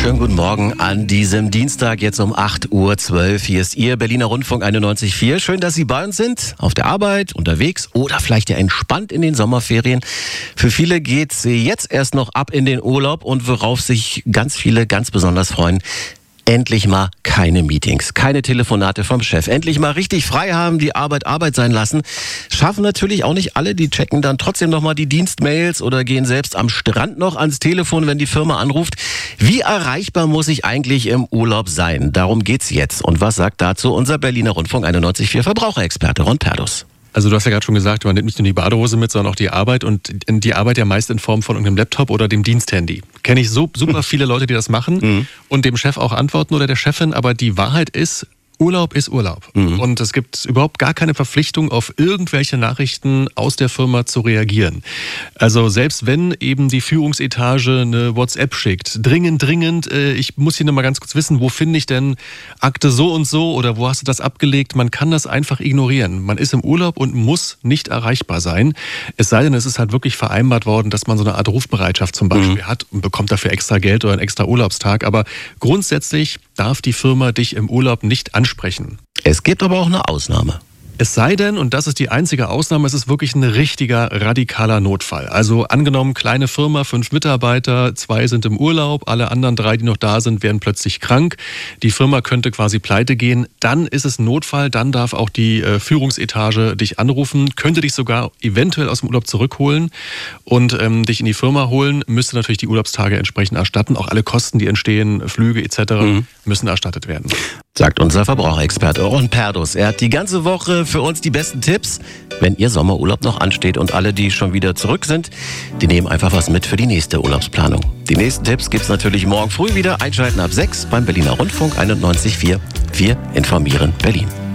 Schönen guten Morgen an diesem Dienstag, jetzt um 8:12 Uhr. Hier ist Ihr Berliner Rundfunk 91.4. Schön, dass Sie bei uns sind, auf der Arbeit, unterwegs oder vielleicht ja entspannt in den Sommerferien. Für viele geht's jetzt erst noch ab in den Urlaub und worauf sich ganz viele ganz besonders freuen: endlich mal keine Meetings, keine Telefonate vom Chef. Endlich mal richtig frei haben, die Arbeit sein lassen. Schaffen natürlich auch nicht alle, die checken dann trotzdem nochmal die Dienstmails oder gehen selbst am Strand noch ans Telefon, wenn die Firma anruft. Wie erreichbar muss ich eigentlich im Urlaub sein? Darum geht's jetzt. Und was sagt dazu unser Berliner Rundfunk 91.4 Verbraucherexperte Ron Perdus? Also du hast ja gerade schon gesagt, man nimmt nicht nur die Badehose mit, sondern auch die Arbeit. Und die Arbeit ja meist in Form von irgendeinem Laptop oder dem Diensthandy. Kenne ich super viele Leute, die das machen und dem Chef auch antworten oder der Chefin. Aber die Wahrheit ist, Urlaub ist Urlaub. Und es gibt überhaupt gar keine Verpflichtung, auf irgendwelche Nachrichten aus der Firma zu reagieren. Also selbst wenn eben die Führungsetage eine WhatsApp schickt, dringend, ich muss hier noch mal ganz kurz wissen, wo finde ich denn Akte so und so oder wo hast du das abgelegt? Man kann das einfach ignorieren. Man ist im Urlaub und muss nicht erreichbar sein. Es sei denn, es ist halt wirklich vereinbart worden, dass man so eine Art Rufbereitschaft zum Beispiel hat und bekommt dafür extra Geld oder einen extra Urlaubstag. Aber grundsätzlich darf die Firma dich im Urlaub nicht ansprechen. Es gibt aber auch eine Ausnahme. Es sei denn, und das ist die einzige Ausnahme, es ist wirklich ein richtiger, radikaler Notfall. Also angenommen, kleine Firma, 5 Mitarbeiter, 2 sind im Urlaub, alle anderen 3, die noch da sind, werden plötzlich krank. Die Firma könnte quasi pleite gehen. Dann ist es ein Notfall, dann darf auch die Führungsetage dich anrufen, könnte dich sogar eventuell aus dem Urlaub zurückholen und dich in die Firma holen, müsste natürlich die Urlaubstage entsprechend erstatten. Auch alle Kosten, die entstehen, Flüge etc. müssen erstattet werden. Sagt unser Verbraucherexperte Ron Perdus. Er hat die ganze Woche für uns die besten Tipps, wenn Ihr Sommerurlaub noch ansteht. Und alle, die schon wieder zurück sind, die nehmen einfach was mit für die nächste Urlaubsplanung. Die nächsten Tipps gibt's natürlich morgen früh wieder. Einschalten ab 6 beim Berliner Rundfunk 91.4. Wir informieren Berlin.